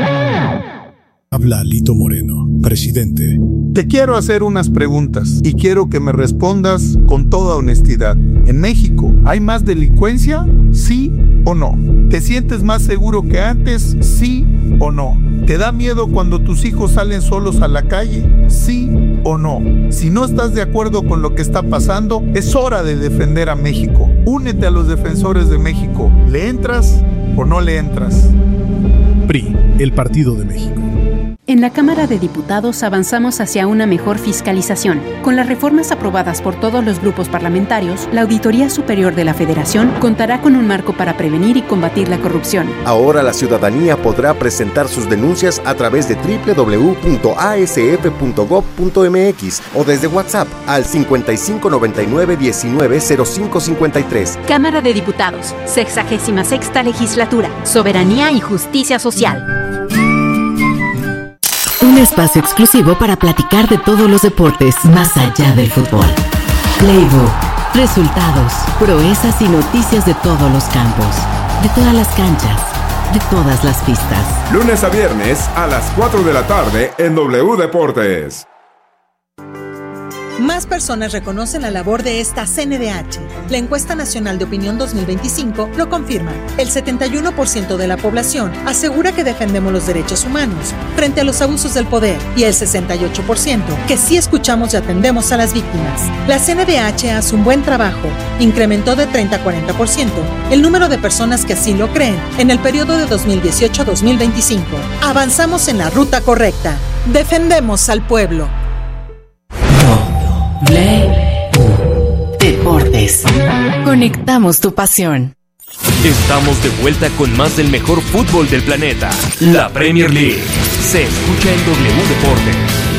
Habla Lito Moreno, presidente. Te quiero hacer unas preguntas y quiero que me respondas con toda honestidad. ¿En México hay más delincuencia? ¿Sí o no? ¿Te sientes más seguro que antes? ¿Sí o no? ¿Te da miedo cuando tus hijos salen solos a la calle? ¿Sí o no? Si no estás de acuerdo con lo que está pasando, es hora de defender a México. Únete a los defensores de México. ¿Le entras o no le entras? PRI, el Partido de México. En la Cámara de Diputados avanzamos hacia una mejor fiscalización. Con las reformas aprobadas por todos los grupos parlamentarios, la Auditoría Superior de la Federación contará con un marco para prevenir y combatir la corrupción. Ahora la ciudadanía podrá presentar sus denuncias a través de www.asf.gov.mx o desde WhatsApp al 5599190553. Cámara de Diputados, 66ª Legislatura, Soberanía y Justicia Social. Un espacio exclusivo para platicar de todos los deportes más allá del fútbol. Playbook, resultados, proezas y noticias de todos los campos, de todas las canchas, de todas las pistas. Lunes a viernes a las 4 de la tarde en W Deportes. Más personas reconocen la labor de esta CNDH. La encuesta nacional de opinión 2025 lo confirma. El 71% de la población asegura que defendemos los derechos humanos frente a los abusos del poder y el 68% que sí escuchamos y atendemos a las víctimas. La CNDH hace un buen trabajo. Incrementó de 30 a 40% el número de personas que así lo creen en el periodo de 2018 a 2025. Avanzamos en la ruta correcta. Defendemos al pueblo. Deportes. Conectamos tu pasión. Estamos de vuelta con más del mejor fútbol del planeta. La Premier League. Se escucha en W Deportes.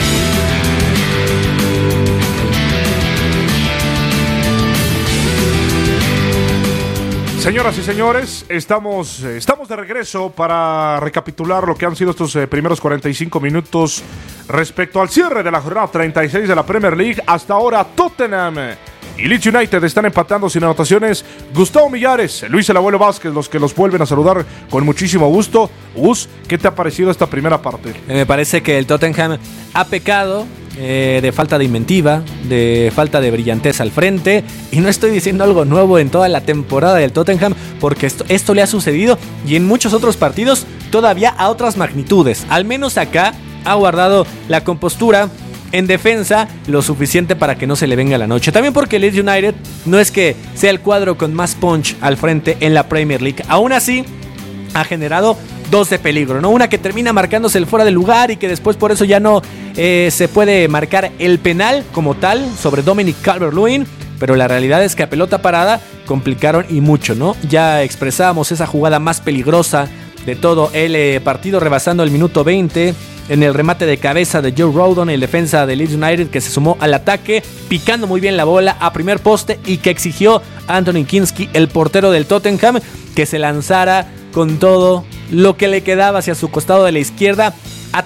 Señoras y señores, estamos de regreso para recapitular lo que han sido estos primeros 45 minutos respecto al cierre de la jornada 36 de la Premier League. Hasta ahora Tottenham y Leeds United están empatando sin anotaciones. Gustavo Millares, Luis el Abuelo Vázquez, los que los vuelven a saludar con muchísimo gusto. Gus, ¿qué te ha parecido esta primera parte? Me parece que el Tottenham ha pecado de falta de inventiva, de falta de brillantez al frente, y no estoy diciendo algo nuevo en toda la temporada del Tottenham, porque esto le ha sucedido y en muchos otros partidos todavía a otras magnitudes. Al menos acá ha guardado la compostura en defensa lo suficiente para que no se le venga la noche. También porque Leeds United no es que sea el cuadro con más punch al frente en la Premier League. Aún así ha generado dos de peligro, ¿no? Una que termina marcándose el fuera de lugar y que después por eso ya no se puede marcar el penal como tal sobre Dominic Calvert-Lewin, pero la realidad es que a pelota parada complicaron y mucho, ¿no? Ya expresábamos esa jugada más peligrosa de todo el partido, rebasando el minuto 20 en el remate de cabeza de Joe Rodon, el defensa de Leeds United, que se sumó al ataque, picando muy bien la bola a primer poste y que exigió a Anthony Kinski, el portero del Tottenham, que se lanzara con todo lo que le quedaba hacia su costado de la izquierda,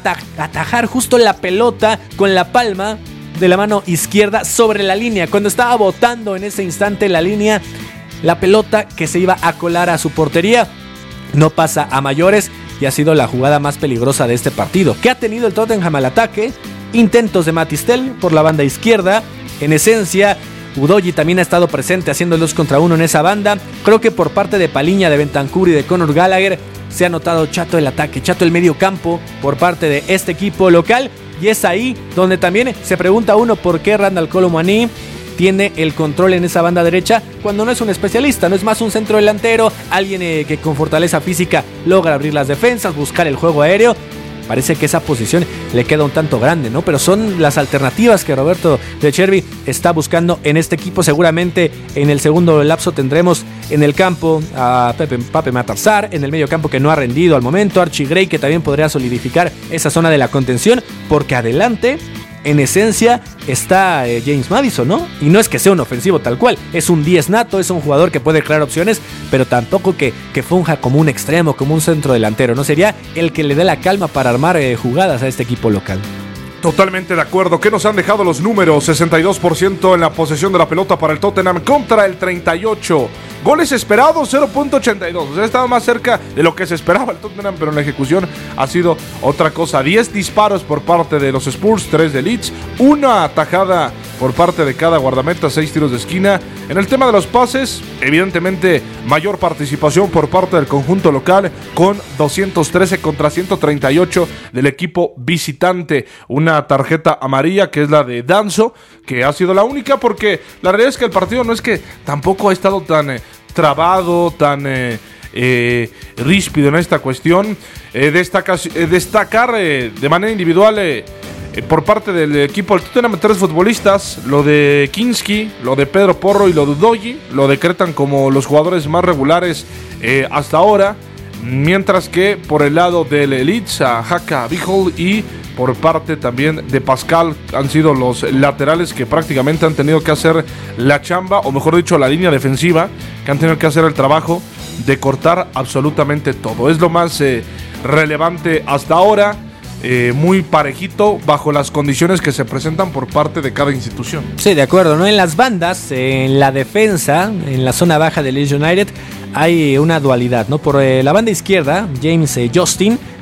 atajar justo la pelota con la palma de la mano izquierda sobre la línea. Cuando estaba botando en ese instante la línea, la pelota que se iba a colar a su portería, no pasa a mayores y ha sido la jugada más peligrosa de este partido. ¿Qué ha tenido el Tottenham al ataque? Intentos de Matistel por la banda izquierda. En esencia, Udogie también ha estado presente haciendo el 2 contra 1 en esa banda. Creo que por parte de Paliña, de Bentancur y de Conor Gallagher se ha notado chato el ataque, chato el medio campo por parte de este equipo local. Y es ahí donde también se pregunta uno por qué Randal Kolo Muani tiene el control en esa banda derecha cuando no es un especialista, no es más un centro delantero, alguien que con fortaleza física logra abrir las defensas, buscar el juego aéreo. Parece que esa posición le queda un tanto grande, ¿no? Pero son las alternativas que Roberto De Zerbi está buscando en este equipo. Seguramente en el segundo lapso tendremos en el campo a Pape Matar Sarr, en el medio campo que no ha rendido al momento, Archie Gray, que también podría solidificar esa zona de la contención, porque adelante, en esencia, está James Maddison, ¿no? Y no es que sea un ofensivo tal cual, es un 10 nato, es un jugador que puede crear opciones, pero tampoco que funja como un extremo, como un centro delantero, ¿no? Sería el que le dé la calma para armar jugadas a este equipo local. Totalmente de acuerdo. ¿Qué nos han dejado los números? 62% en la posesión de la pelota para el Tottenham contra el 38%. Goles esperados, 0.82. O sea, estaba más cerca de lo que se esperaba el Tottenham, pero en la ejecución ha sido otra cosa. 10 disparos por parte de los Spurs, 3 de Leeds, una atajada por parte de cada guardameta, 6 tiros de esquina. En el tema de los pases, evidentemente mayor participación por parte del conjunto local, con 213 contra 138 del equipo visitante. Una tarjeta amarilla que es la de Danso, que ha sido la única, porque la realidad es que el partido no es que tampoco ha estado tan trabado, tan ríspido en esta cuestión. Destacar de manera individual por parte del equipo del Tottenham 3 futbolistas, lo de Kinski, lo de Pedro Porro y lo de Udogie, lo decretan como los jugadores más regulares hasta ahora, mientras que por el lado del Leeds a Haka Bijol y por parte también de Pascal han sido los laterales que prácticamente han tenido que hacer la chamba, o mejor dicho, la línea defensiva, que han tenido que hacer el trabajo de cortar absolutamente todo. Es lo más relevante hasta ahora. Muy parejito bajo las condiciones que se presentan por parte de cada institución. Sí, de acuerdo, ¿no? En las bandas, en la defensa, en la zona baja de Leeds United, hay una dualidad, ¿no? Por la banda izquierda, James Justin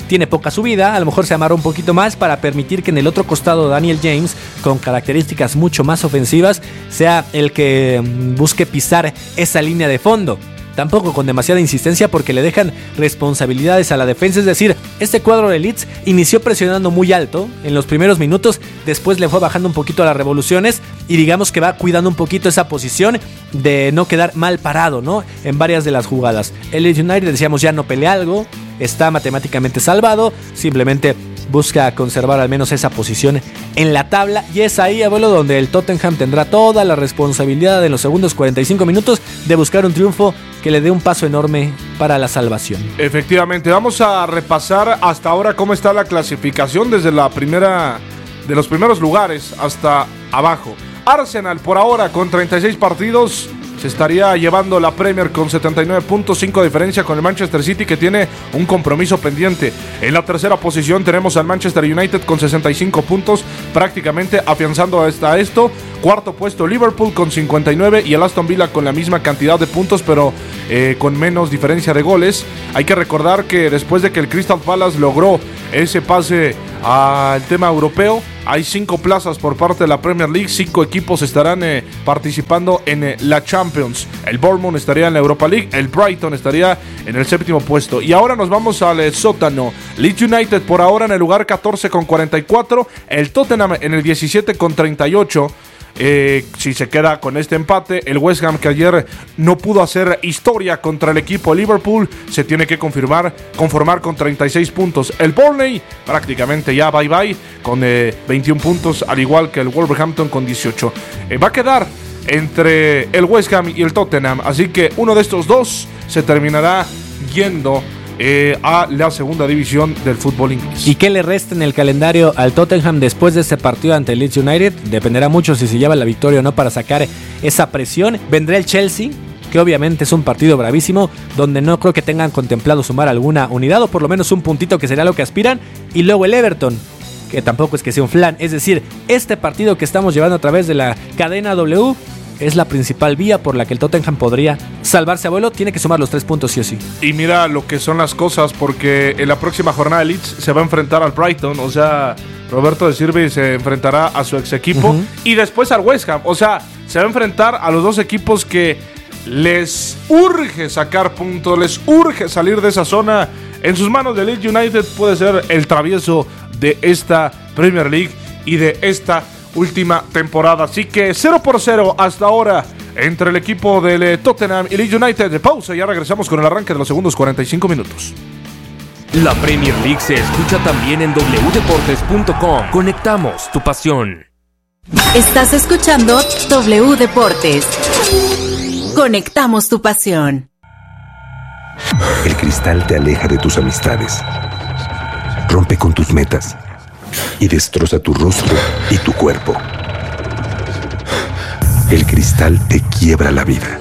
tiene poca subida, a lo mejor se amarra un poquito más para permitir que en el otro costado Daniel James, con características mucho más ofensivas, sea el que busque pisar esa línea de fondo. Tampoco con demasiada insistencia porque le dejan responsabilidades a la defensa. Es decir, este cuadro de Leeds inició presionando muy alto en los primeros minutos, después le fue bajando un poquito a las revoluciones y digamos que va cuidando un poquito esa posición de no quedar mal parado, ¿no? En varias de las jugadas. El Leeds United, decíamos, ya no pelea algo, está matemáticamente salvado, simplemente busca conservar al menos esa posición en la tabla, y es ahí, abuelo, donde el Tottenham tendrá toda la responsabilidad en los segundos 45 minutos de buscar un triunfo que le dé un paso enorme para la salvación. Efectivamente, vamos a repasar hasta ahora cómo está la clasificación desde la primera, de los primeros lugares hasta abajo. Arsenal por ahora con 36 partidos se estaría llevando la Premier con 79.5 de diferencia con el Manchester City, que tiene un compromiso pendiente. En la tercera posición tenemos al Manchester United con 65 puntos, prácticamente afianzando hasta esto. Cuarto puesto Liverpool con 59 y el Aston Villa con la misma cantidad de puntos, pero con menos diferencia de goles. Hay que recordar que después de que el Crystal Palace logró ese pase al tema europeo, hay 5 plazas por parte de la Premier League, 5 equipos estarán participando en la Champions. El Bournemouth estaría en la Europa League, el Brighton estaría en el 7º puesto. Y ahora nos vamos al sótano. Leeds United por ahora en el lugar 14 con 44, el Tottenham en el 17 con 38. Si se queda con este empate, el West Ham, que ayer no pudo hacer historia contra el equipo Liverpool, se tiene que conformar con 36 puntos. El Burnley prácticamente ya bye bye con 21 puntos, al igual que el Wolverhampton con 18. Va a quedar entre el West Ham y el Tottenham, así que uno de estos dos se terminará yendo a la segunda división del fútbol inglés. ¿Y qué le resta en el calendario al Tottenham después de este partido ante el Leeds United? Dependerá mucho si se lleva la victoria o no para sacar esa presión. Vendrá el Chelsea, que obviamente es un partido bravísimo, donde no creo que tengan contemplado sumar alguna unidad o por lo menos un puntito, que será lo que aspiran. Y luego el Everton, que tampoco es que sea un flan. Es decir, este partido que estamos llevando a través de la cadena W es la principal vía por la que el Tottenham podría salvarse, abuelo. Tiene que sumar los 3 puntos sí o sí. Y mira lo que son las cosas, porque en la próxima jornada de Leeds se va a enfrentar al Brighton. O sea, Roberto de Sirvi se enfrentará a su ex equipo y después al West Ham. O sea, se va a enfrentar a los dos equipos que les urge sacar puntos, les urge salir de esa zona. En sus manos de Leeds United puede ser el travieso de esta Premier League y de esta última temporada. Así que 0-0 hasta ahora entre el equipo del Tottenham y Leeds United. De pausa, ya regresamos con el arranque de los segundos 45 minutos. La Premier League se escucha también en wdeportes.com. Conectamos tu pasión. Estás escuchando W Deportes. Conectamos tu pasión. El cristal te aleja de tus amistades, rompe con tus metas y destroza tu rostro y tu cuerpo. El cristal te quiebra la vida.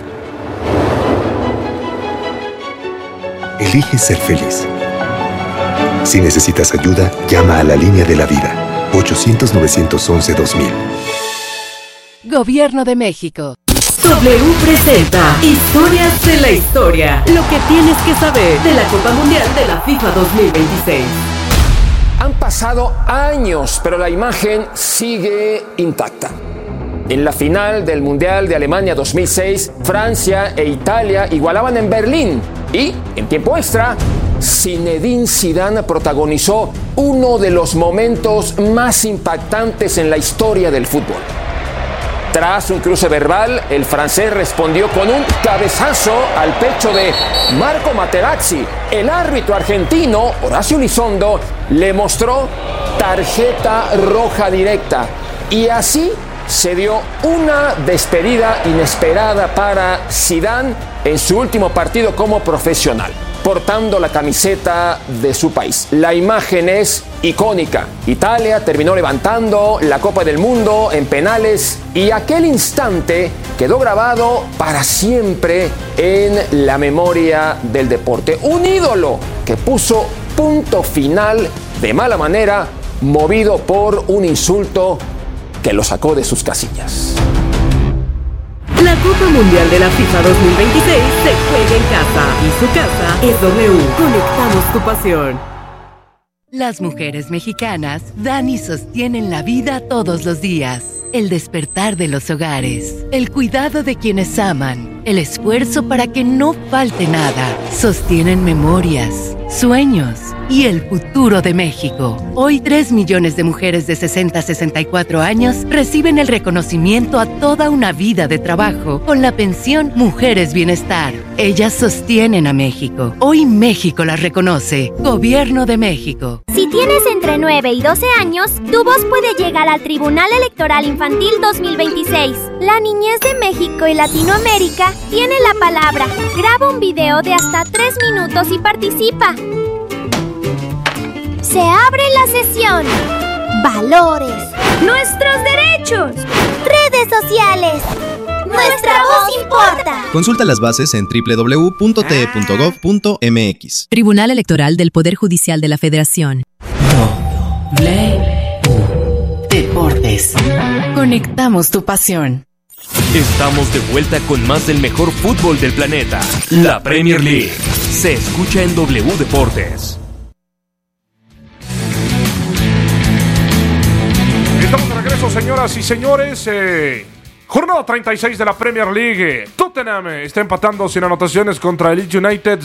Elige ser feliz. Si necesitas ayuda, llama a la línea de la vida. 800-911-2000. Gobierno de México. W presenta Historias de la Historia. Lo que tienes que saber de la Copa Mundial de la FIFA 2026. Han pasado años, pero la imagen sigue intacta. En la final del Mundial de Alemania 2006, Francia e Italia igualaban en Berlín. Y, en tiempo extra, Zinedine Zidane protagonizó uno de los momentos más impactantes en la historia del fútbol. Tras un cruce verbal, el francés respondió con un cabezazo al pecho de Marco Materazzi. El árbitro argentino, Horacio Elizondo, le mostró tarjeta roja directa. Y así se dio una despedida inesperada para Zidane en su último partido como profesional, portando la camiseta de su país. La imagen es icónica. Italia terminó levantando la Copa del Mundo en penales y aquel instante quedó grabado para siempre en la memoria del deporte. Un ídolo que puso punto final de mala manera, movido por un insulto que lo sacó de sus casillas. La Copa Mundial de la FIFA 2026 se juega en casa y su casa es W. Conectamos tu pasión. Las mujeres mexicanas dan y sostienen la vida todos los días. El despertar de los hogares, el cuidado de quienes aman, el esfuerzo para que no falte nada. Sostienen memorias, sueños y el futuro de México. Hoy 3 millones de mujeres de 60 a 64 años reciben el reconocimiento a toda una vida de trabajo con la pensión Mujeres Bienestar. Ellas sostienen a México. Hoy México las reconoce. Gobierno de México. Si tienes entre 9 y 12 años, tu voz puede llegar al Tribunal Electoral Infantil 2026. La niñez de México y Latinoamérica tiene la palabra. Graba un video de hasta 3 minutos y participa. Se abre la sesión. Valores. Nuestros derechos. Redes sociales. Nuestra voz importa. Consulta las bases en www.te.gov.mx. Tribunal Electoral del Poder Judicial de la Federación. Deportes. Conectamos tu pasión. Estamos de vuelta con más del mejor fútbol del planeta. La Premier League. Se escucha en W Deportes. Estamos de regreso, señoras y señores. Jornada 36 de la Premier League. Tottenham está empatando sin anotaciones contra el Leeds United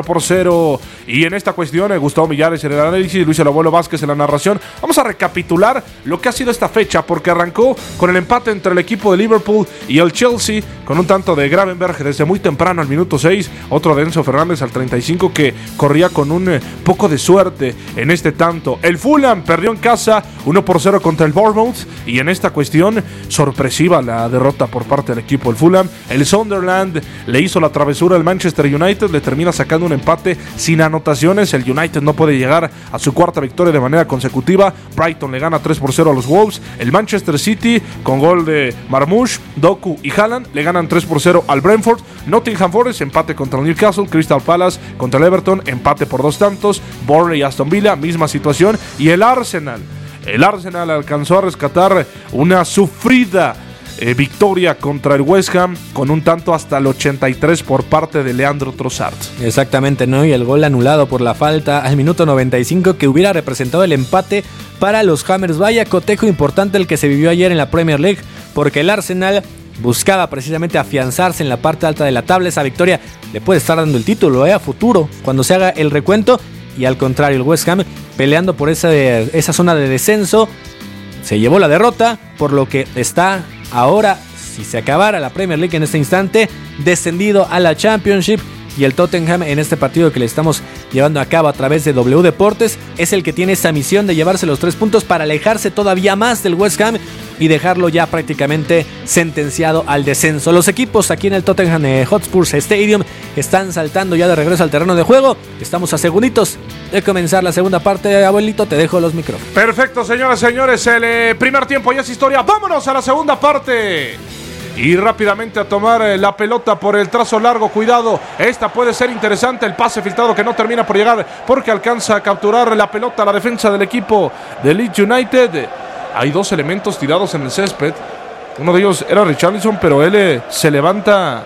0-0. Y en esta cuestión, Gustavo Millares en el análisis, Luis El Abuelo Vázquez en la narración. Vamos a recapitular lo que ha sido esta fecha, porque arrancó con el empate entre el equipo de Liverpool y el Chelsea, con un tanto de Gravenberch desde muy temprano al minuto 6, otro de Enzo Fernández al 35 que corría con un poco de suerte en este tanto. El Fulham perdió en casa 1-0 contra el Bournemouth, y en esta cuestión sorpresiva la derrota por parte del equipo del Fulham. El Sunderland le hizo la travesura al Manchester United, le termina sacando un empate sin anotaciones. El United no puede llegar a su cuarta victoria de manera consecutiva. Brighton le gana 3-0 a los Wolves. El Manchester City, con gol de Marmoush, Doku y Haaland, le ganan 3-0 al Brentford. Nottingham Forest, empate contra el Newcastle. Crystal Palace contra el Everton, empate por 2 tantos. Burnley y Aston Villa, misma situación. Y el Arsenal alcanzó a rescatar una sufrida victoria contra el West Ham con un tanto hasta el 83 por parte de Leandro Trossard. Exactamente, ¿no? Y el gol anulado por la falta al minuto 95 que hubiera representado el empate para los Hammers. Vaya cotejo importante el que se vivió ayer en la Premier League, porque el Arsenal buscaba precisamente afianzarse en la parte alta de la tabla. Esa victoria le puede estar dando el título a futuro cuando se haga el recuento, y al contrario el West Ham peleando por esa zona de descenso se llevó la derrota, por lo que está ahora, si se acabara la Premier League en este instante, descendido a la Championship. Y el Tottenham, en este partido que le estamos llevando a cabo a través de W Deportes, es el que tiene esa misión de llevarse los 3 puntos para alejarse todavía más del West Ham y dejarlo ya prácticamente sentenciado al descenso. Los equipos aquí en el Tottenham Hotspur Stadium están saltando ya de regreso al terreno de juego. Estamos a segunditos de comenzar la segunda parte. Abuelito, te dejo los micrófonos. Perfecto, señoras y señores, el primer tiempo ya es historia. Vámonos a la segunda parte. Y rápidamente a tomar la pelota por el trazo largo. Cuidado, esta puede ser interesante. El pase filtrado que no termina por llegar, porque alcanza a capturar la pelota la defensa del equipo de Leeds United. Hay 2 elementos tirados en el césped. Uno de ellos era Richarlison, pero él se levanta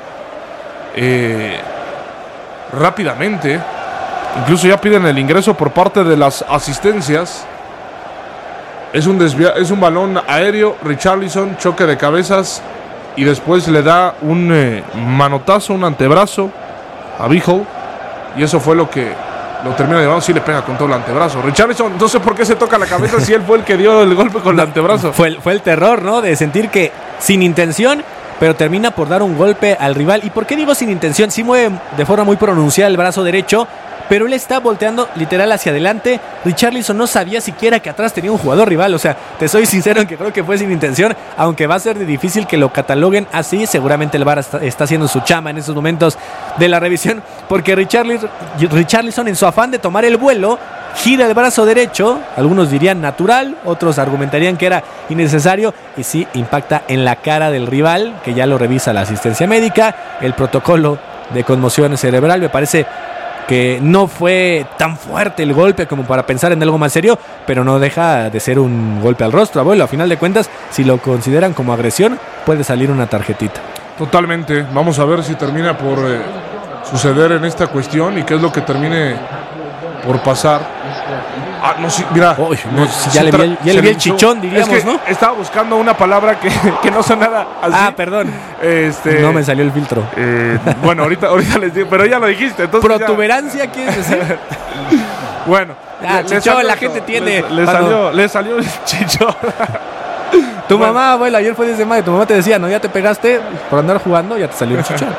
rápidamente. Incluso ya piden el ingreso por parte de las asistencias. Es un balón aéreo. Richarlison, choque de cabezas. Y después le da un manotazo, un antebrazo a Beagle. Y eso fue lo que lo termina llevando. Sí le pega con todo el antebrazo. Richarlison, no sé por qué se toca la cabeza si él fue el que dio el golpe con el antebrazo. Fue el terror, ¿no? De sentir que sin intención, pero termina por dar un golpe al rival. ¿Y por qué digo sin intención? Sí mueve de forma muy pronunciada el brazo derecho, pero él está volteando literal hacia adelante. Richarlison no sabía siquiera que atrás tenía un jugador rival. O sea, te soy sincero en que creo que fue sin intención, aunque va a ser difícil que lo cataloguen así. Seguramente el VAR está haciendo su chama en estos momentos de la revisión, porque Richarlison, en su afán de tomar el vuelo, gira el brazo derecho. Algunos dirían natural, otros argumentarían que era innecesario, y sí impacta en la cara del rival, que ya lo revisa la asistencia médica, el protocolo de conmoción cerebral. Me parece que no fue tan fuerte el golpe como para pensar en algo más serio, pero no deja de ser un golpe al rostro, abuelo. A final de cuentas, si lo consideran como agresión, puede salir una tarjetita. Totalmente. Vamos a ver si termina por suceder en esta cuestión y qué es lo que termine por pasar. no, sí, mira. Uy, no, ya le vi el chichón, diríamos, es que ¿no? Estaba buscando una palabra que no sonara así. Perdón. No me salió el filtro. Bueno, ahorita les digo, pero ya lo dijiste. Entonces ¿protuberancia quieres decir? Bueno. Chichón, la gente tiene. Le salió el chichón. Tu mamá, abuela, ayer fue 10 de mayo. Tu mamá te decía, no, ya te pegaste por andar jugando, ya te salió el chichón.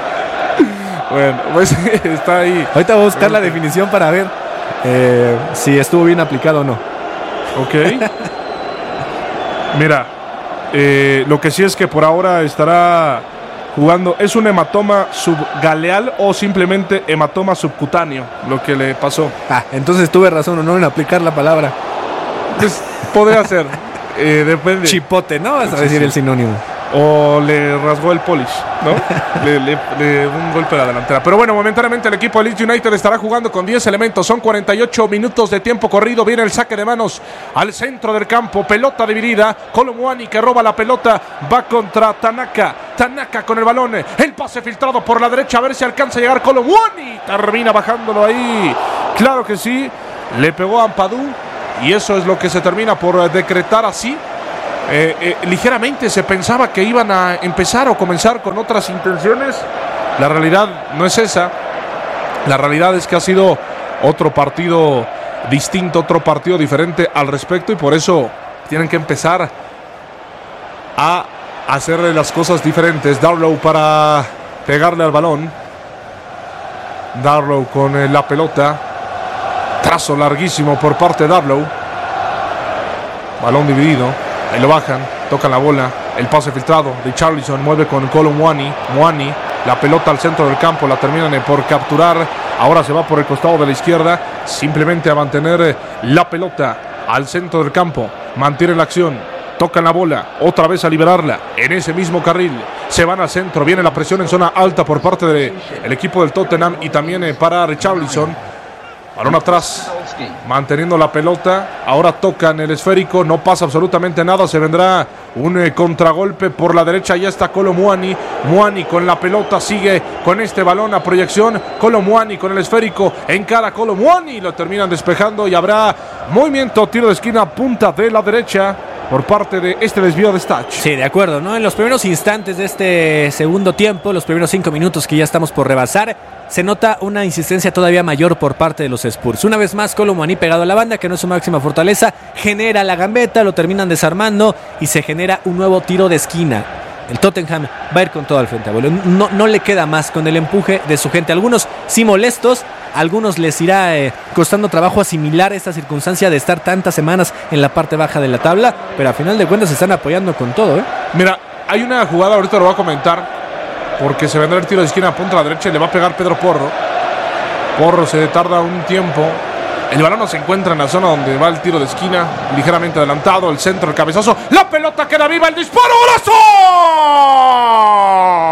Bueno, pues está ahí. Ahorita voy a buscar la definición para ver si estuvo bien aplicado o no. Ok. Mira, lo que sí es que por ahora estará jugando. ¿Es un hematoma subgaleal o simplemente hematoma subcutáneo lo que le pasó? Entonces tuve razón o no en aplicar la palabra. Pues podría ser. Depende. Chipote, ¿no? Vas a decir el sinónimo. O le rasgó el polish, ¿no? le un golpe a la delantera. Pero bueno, momentáneamente el equipo de Leeds United estará jugando con 10 elementos. Son 48 minutos de tiempo corrido. Viene el saque de manos al centro del campo. Pelota dividida. Kolo Muani que roba la pelota. Va contra Tanaka. Tanaka con el balón. El pase filtrado por la derecha. A ver si alcanza a llegar Kolo Muani. Termina bajándolo ahí. Claro que sí. Le pegó a Ampadu. Y eso es lo que se termina por decretar así. Ligeramente se pensaba que iban a empezar o comenzar con otras intenciones. La realidad no es esa. La realidad es que ha sido otro partido distinto, otro partido diferente al respecto. Y por eso tienen que empezar a hacer las cosas diferentes. Darlow para pegarle al balón. Darlow con la pelota. Trazo larguísimo por parte de Darlow. Balón dividido. Ahí lo bajan. Tocan la bola. El pase filtrado. Richarlison mueve con Kolo Muani. Muani. La pelota al centro del campo. La terminan por capturar. Ahora se va por el costado de la izquierda. Simplemente a mantener la pelota al centro del campo. Mantiene la acción. Tocan la bola. Otra vez a liberarla. En ese mismo carril. Se van al centro. Viene la presión en zona alta por parte del equipo del Tottenham. Y también para Richarlison. Balón atrás, manteniendo la pelota. Ahora tocan el esférico, no pasa absolutamente nada. Se vendrá un contragolpe por la derecha. Ya está Kolo Muani. Muani con la pelota, sigue con este balón a proyección. Kolo Muani con el esférico, encara Kolo Muani. Lo terminan despejando y habrá movimiento, tiro de esquina, punta de la derecha por parte de este desvío de Stach. Sí, de acuerdo, ¿no? En los primeros instantes de este segundo tiempo, los primeros 5 minutos que ya estamos por rebasar, se nota una insistencia todavía mayor por parte de los Spurs. Una vez más, Kolo Muani pegado a la banda, que no es su máxima fortaleza, genera la gambeta, lo terminan desarmando y se genera un nuevo tiro de esquina. El Tottenham va a ir con todo al frente, abuelo. No le queda más con el empuje de su gente. Algunos sí molestos, algunos les irá costando trabajo asimilar esta circunstancia de estar tantas semanas en la parte baja de la tabla, pero a final de cuentas se están apoyando con todo, ¿eh? Mira, hay una jugada, ahorita lo voy a comentar, porque se vendrá el tiro de esquina a punta a la derecha y le va a pegar Pedro Porro. Porro se tarda un tiempo. El balón no se encuentra en la zona donde va el tiro de esquina, ligeramente adelantado, el centro, el cabezazo, la pelota queda viva, el disparo, ¡golazo!